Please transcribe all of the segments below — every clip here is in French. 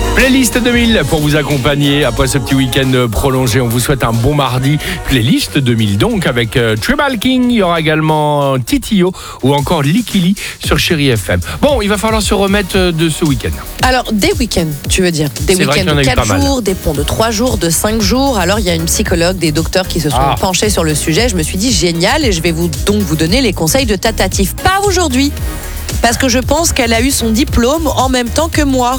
Playlist 2000 pour vous accompagner après ce petit week-end prolongé. On vous souhaite un bon mardi. Playlist 2000 donc avec Tribal King. Il y aura également Titio ou encore Likili sur Chéri FM. Bon, il va falloir se remettre de ce week-end. Alors, des week-ends, tu veux dire? Des C'est vrai week-ends qu'il y en a de eu 4 pas mal. jours, des ponts de 3 jours, de 5 jours. Alors, il y a une psychologue, des docteurs qui se sont penchés sur le sujet. Je me suis dit, génial, et je vais vous donner les conseils de Tatatif. Pas aujourd'hui. Parce que je pense qu'elle a eu son diplôme en même temps que moi,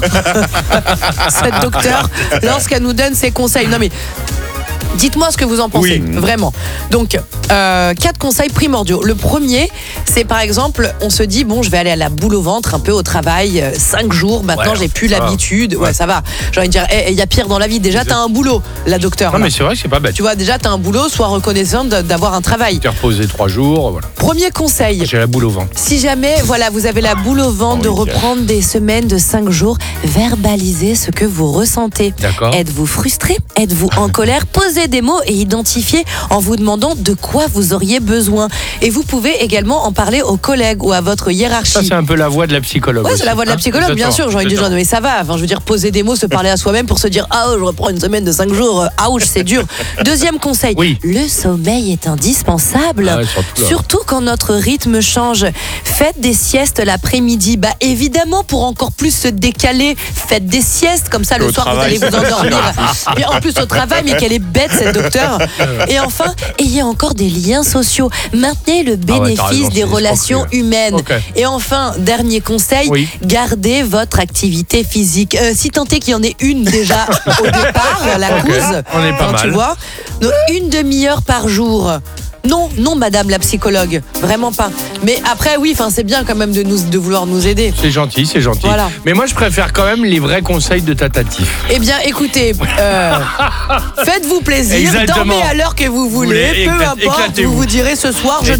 cette docteure, lorsqu'elle nous donne ses conseils. Non mais, dites-moi ce que vous en pensez, vraiment. Donc, 4 conseils primordiaux. Le premier, c'est par exemple, on se dit, bon, je vais aller à la boule au ventre, un peu au travail, 5 jours, maintenant j'ai plus l'habitude. Ouais, ça va. J'ai envie de dire, il y a pire dans la vie. Déjà, t'as un boulot, la docteure. Non, mais c'est vrai que c'est pas bête. Tu vois, déjà, t'as un boulot, sois reconnaissante d'avoir un travail. Tu es reposé 3 jours, voilà. Premier conseil. J'ai la boule au ventre. Si jamais, voilà, vous avez la boule au ventre de reprendre des semaines de 5 jours, verbalisez ce que vous ressentez. D'accord. Êtes-vous frustré? Êtes-vous en colère? Posez des mots et identifiez en vous demandant de quoi vous auriez besoin. Et vous pouvez également en parler aux collègues ou à votre hiérarchie. Ça, c'est un peu la voix de la psychologue. Ouais, aussi, c'est la voix de la psychologue, bien sûr. J'ai envie de dire, mais ça va. Enfin, je veux dire, poser des mots, se parler à soi-même pour se dire, je reprends une semaine de 5 jours. Ouch, c'est dur. Deuxième conseil. Oui. Le sommeil est indispensable. Ah ouais, surtout quand notre rythme change. Faites des siestes l'après-midi. Bah, évidemment, pour encore plus se décaler, faites des siestes. Comme ça, le soir, vous allez vous endormir. Et en plus, au travail, mais qu'elle est bête, cette docteure. Et enfin, ayez encore des liens sociaux. Maintenez le bénéfice des relations humaines. Okay. Et enfin, dernier conseil, gardez votre activité physique. Si tant est qu'il y en ait une déjà au départ, la cause, on est pas mal. Tu vois, donc, une demi-heure par jour. Non, madame la psychologue, vraiment pas. Mais après, oui, c'est bien quand même de vouloir nous aider. C'est gentil. Voilà. Mais moi, je préfère quand même les vrais conseils de Tatatif. Eh bien, écoutez, faites-vous plaisir, Exactement. dormez à l'heure que vous voulez, peu importe, éclatez-vous. vous direz ce soir, je